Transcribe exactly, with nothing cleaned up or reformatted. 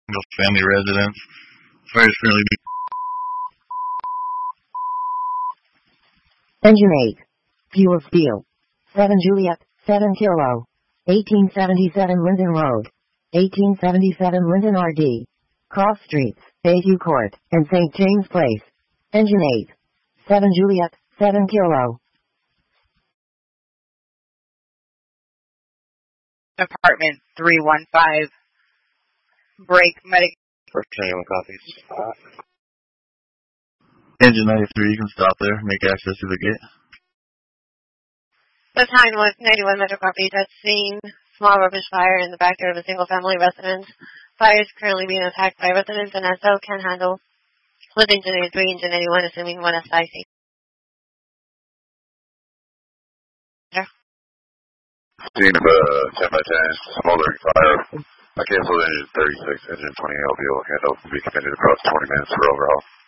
single family residence. Fire is currently being... Engine eight. Fuel steel. seven Juliet, seven Kilo. eighteen seventy-seven Linden Road. eighteen seventy-seven Linden R D. Cross Streets, Bayview Court, and Saint James Place. Engine eight. seven Juliet, seven Kilo. Apartment three one five. Break medic. First genuine copies. Engine ninety-three, you can stop there, make access to the gate. The time was ninety-one Metro Copies at scene. Small rubbish fire in the backyard of a single-family residence. Fire is currently being attacked by residents and S O can handle with engine ninety-three, engine ninety-one, assuming one S I C. Scene of a ten by ten smoldering fire. I canceled engine thirty-six, engine twenty L B O handle will be committed across twenty minutes for overhaul.